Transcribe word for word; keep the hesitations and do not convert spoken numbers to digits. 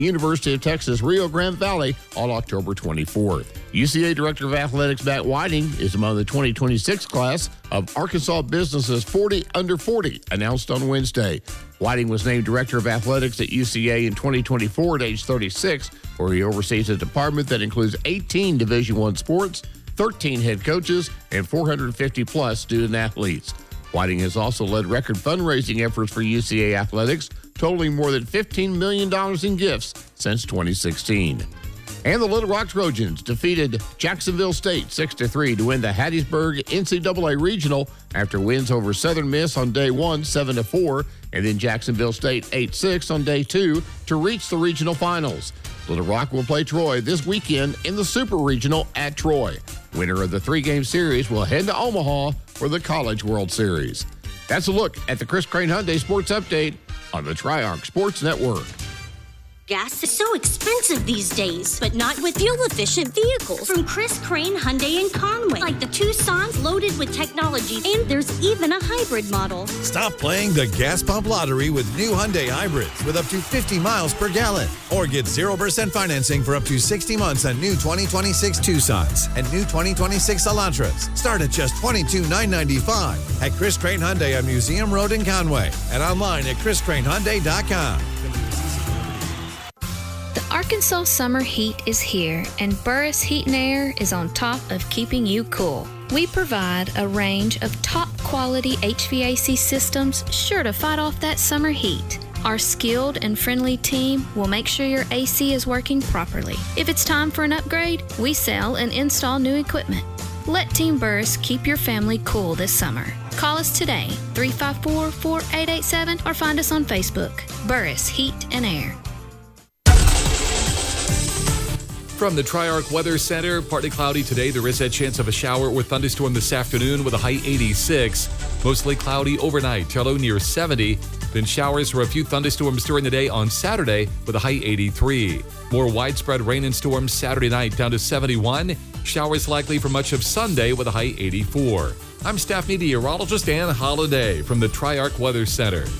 University of Texas, Rio Grande Valley on October twenty-fourth. U C A Director of Athletics Matt Whiting is among the twenty twenty-six class of Arkansas Business's forty under forty, announced on Wednesday. Whiting was named Director of Athletics at U C A in twenty twenty-four at age thirty-six, where he oversees a department that includes eighteen Division I sports, thirteen head coaches, and four hundred fifty plus student athletes. Whiting has also led record fundraising efforts for U C A athletics, totaling more than fifteen million dollars in gifts since twenty sixteen. And the Little Rock Trojans defeated Jacksonville State six to three to win the Hattiesburg N C double A Regional after wins over Southern Miss on day one, seven to four, and then Jacksonville State eight six on day two to reach the regional finals. Little Rock will play Troy this weekend in the Super Regional at Troy. Winner of the three-game series will head to Omaha for the College World Series. That's a look at the Chris Crane Hyundai Sports Update on the Tri-Arc Sports Network. Gas is so expensive these days, but not with fuel-efficient vehicles from Chris Crane Hyundai in Conway, like the Tucson's loaded with technology, and there's even a hybrid model. Stop playing the gas pump lottery with new Hyundai hybrids with up to fifty miles per gallon, or get zero percent financing for up to sixty months on new twenty twenty-six Tucsons and new twenty twenty-six Elantras. Start at just twenty-two thousand nine hundred ninety-five dollars at Chris Crane Hyundai on Museum Road in Conway and online at chris crane hyundai dot com. The Arkansas summer heat is here, and Burris Heat and Air is on top of keeping you cool. We provide a range of top-quality H V A C systems sure to fight off that summer heat. Our skilled and friendly team will make sure your A C is working properly. If it's time for an upgrade, we sell and install new equipment. Let Team Burris keep your family cool this summer. Call us today, three five four, four eight eight seven, or find us on Facebook. Burris Heat and Air. From the Tri-Arc Weather Center, partly cloudy today. There is a chance of a shower or thunderstorm this afternoon with a high eighty-six. Mostly cloudy overnight, low near seventy. Then showers or a few thunderstorms during the day on Saturday with a high eighty-three. More widespread rain and storms Saturday night down to seventy-one. Showers likely for much of Sunday with a high eighty-four. I'm staff meteorologist Ann Holiday from the Tri-Arc Weather Center.